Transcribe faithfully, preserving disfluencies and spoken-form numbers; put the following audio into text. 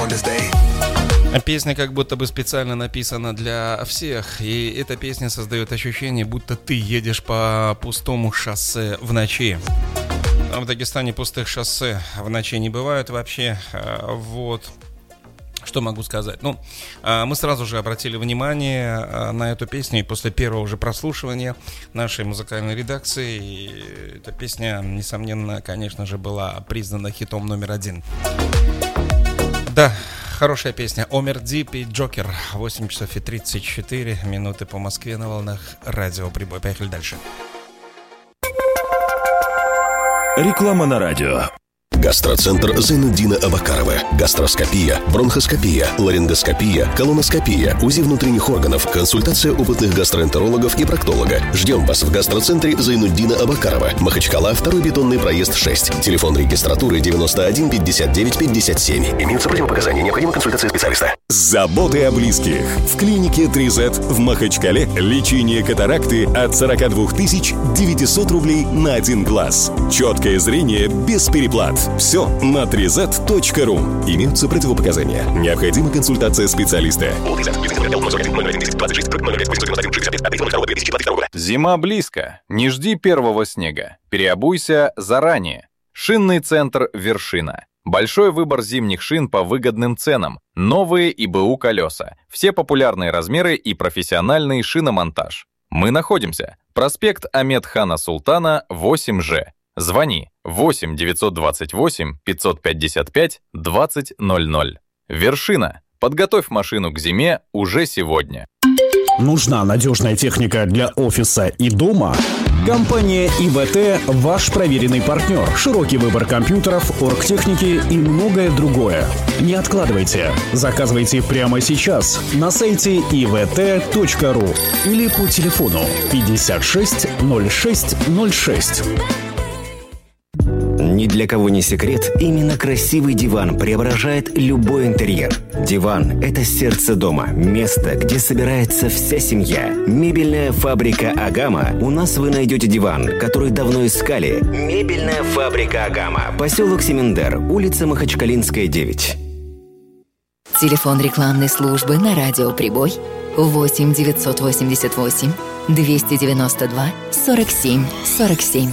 Песня как будто бы специально написана для всех, и эта песня создает ощущение, будто ты едешь по пустому шоссе в ночи. В Дагестане пустых шоссе в ночи не бывает вообще. Вот. Что могу сказать? Ну, мы сразу же обратили внимание на эту песню, и после первого же прослушивания нашей музыкальной редакции эта песня, несомненно, конечно же, была признана хитом номер один. Да, хорошая песня. Омер Дип и Джокер. восемь часов и тридцать четыре минуты по Москве на волнах Радио Прибой. Поехали дальше. Реклама на радио. Гастроцентр Зайнуддина Абакарова. Гастроскопия, бронхоскопия, ларингоскопия, колоноскопия, УЗИ внутренних органов, консультация опытных гастроэнтерологов и проктолога. Ждем вас в гастроцентре Зайнуддина Абакарова. Махачкала, второй бетонный проезд шесть. Телефон регистратуры девяносто один пятьдесят девять пятьдесят семь. Имеются противопоказания. Необходима консультация специалиста. Заботы о близких. В клинике три зет в Махачкале лечение катаракты от сорок два тысячи девятьсот рублей на один глаз. Четкое зрение без переплат. Все на три зет точка ру. Имеются противопоказания. Необходима консультация специалиста. Зима близко. Не жди первого снега. Переобуйся заранее. Шинный центр «Вершина». Большой выбор зимних шин по выгодным ценам. Новые ИБУ колеса. Все популярные размеры и профессиональный шиномонтаж. Мы находимся. Проспект Амед-хана Султана, восемь Ж. Звони восемь девятьсот двадцать восемь пятьсот пятьдесят пять двадцать ноль ноль. «Вершина». Подготовь машину к зиме уже сегодня. Нужна надежная техника для офиса и дома? Компания ИВТ – ваш проверенный партнер. Широкий выбор компьютеров, оргтехники и многое другое. Не откладывайте. Заказывайте прямо сейчас на сайте и ви ти точка ру или по телефону пятьдесят шесть ноль шесть ноль шесть. Ни для кого не секрет, именно красивый диван преображает любой интерьер. Диван – это сердце дома, место, где собирается вся семья. Мебельная фабрика «Агама». У нас вы найдете диван, который давно искали. Мебельная фабрика «Агама». Поселок Семендер, улица Махачкалинская, девять. Телефон рекламной службы на радио «Прибой» восемь девятьсот восемьдесят восемь двести девяносто два сорок семь сорок семь.